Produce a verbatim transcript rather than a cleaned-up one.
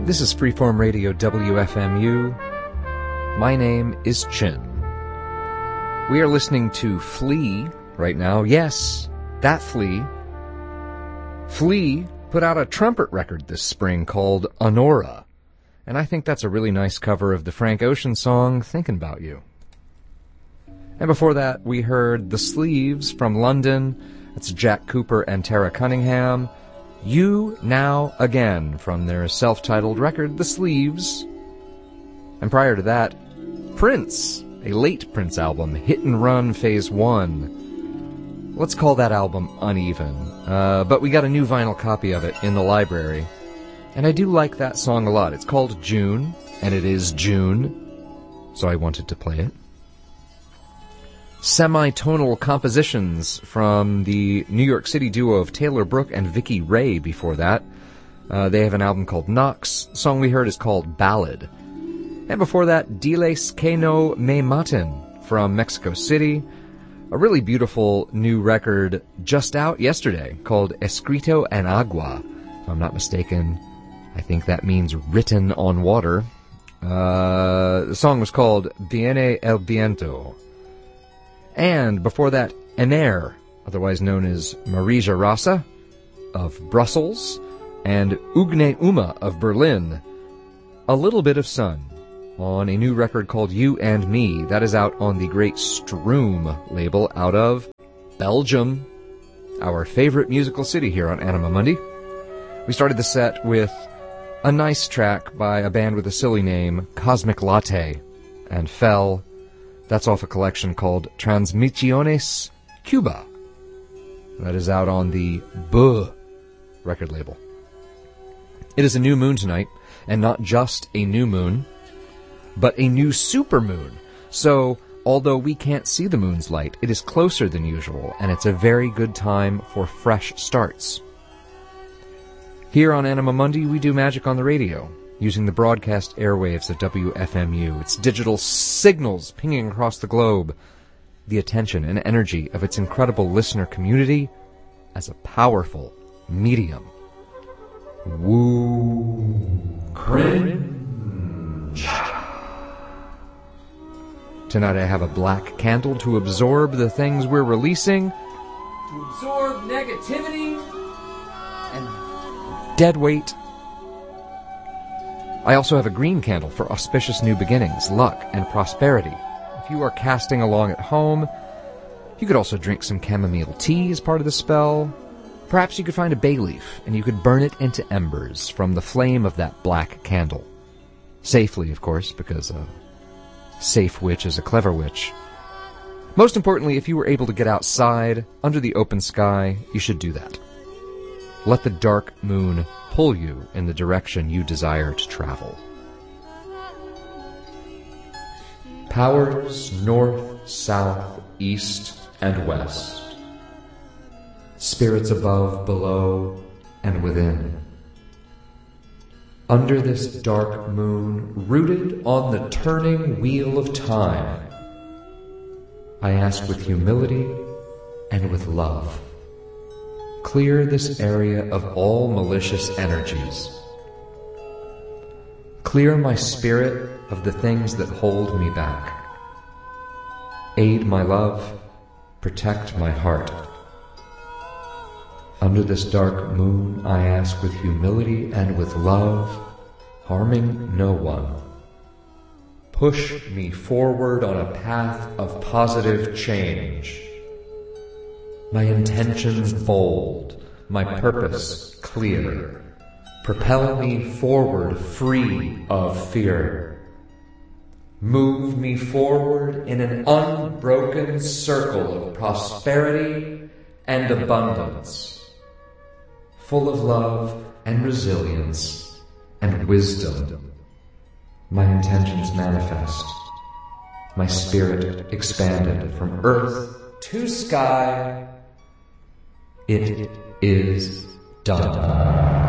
This is Freeform Radio W F M U. My name is Chin. We are listening to Flea right now. Yes, that Flea. Flea put out a trumpet record this spring called Honora, and I think that's a really nice cover of the Frank Ocean song Thinking About You. And before that, we heard The Sleeves from London. That's Jack Cooper and Tara Cunningham. You Now Again from their self-titled record, The Sleeves. And prior to that, Prince, a late Prince album, Hit and Run Phase one. Let's call that album uneven, uh, but we got a new vinyl copy of it in the library, and I do like that song a lot. It's called June, and it is June, so I wanted to play it. Semitonal compositions from the New York City duo of Taylor Brook and Vicky Ray before that. Uh, they have an album called Knox. The song we heard is called Ballad. And before that, Diles que no me maten from Mexico City. A really beautiful new record just out yesterday called Escrito en Agua. If I'm not mistaken, I think that means written on water. Uh, the song was called Viene el Viento. And before that, Ener, otherwise known as Marija Rasa of Brussels, and Ugne Uma of Berlin. A Little Bit of Sun on a new record called You and Me. That is out on the great Stroom label out of Belgium, our favorite musical city here on Anima Mundi. We started the set with a nice track by a band with a silly name, Cosmic Latte, and Fell. That's off a collection called Transmisiones Cuba. That is out on the Buh record label. It is a new moon tonight, and not just a new moon, but a new supermoon. So, although we can't see the moon's light, it is closer than usual, and it's a very good time for fresh starts. Here on Anima Mundi, we do magic on the radio, using the broadcast airwaves of W F M U, its digital signals pinging across the globe, the attention and energy of its incredible listener community as a powerful medium. Woo. Cringe. Tonight I have a black candle to absorb the things we're releasing, to absorb negativity and dead weight. I also have a green candle for auspicious new beginnings, luck, and prosperity. If you are casting along at home, you could also drink some chamomile tea as part of the spell. Perhaps you could find a bay leaf, and you could burn it into embers from the flame of that black candle. Safely, of course, because a safe witch is a clever witch. Most importantly, if you were able to get outside, under the open sky, you should do that. Let the dark moon pull you in the direction you desire to travel. Powers north, south, east, and west. Spirits above, below, and within. Under this dark moon, rooted on the turning wheel of time, I ask with humility and with love, clear this area of all malicious energies. Clear my spirit of the things that hold me back. Aid my love, protect my heart. Under this dark moon, I ask with humility and with love, harming no one. Push me forward on a path of positive change. My intentions bold, my purpose clear. Propel me forward free of fear. Move me forward in an unbroken circle of prosperity and abundance, full of love and resilience and wisdom. My intentions manifest, my spirit expanded from earth to sky. It is done.